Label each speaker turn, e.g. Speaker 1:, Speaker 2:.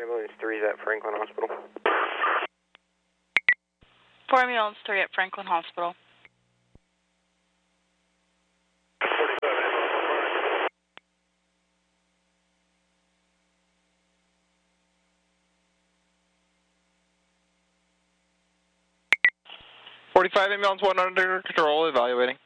Speaker 1: Ambulance 3 is at Franklin Hospital.
Speaker 2: 4 Ambulance 3 at Franklin Hospital.
Speaker 3: #45 Ambulance 1 under control, evaluating.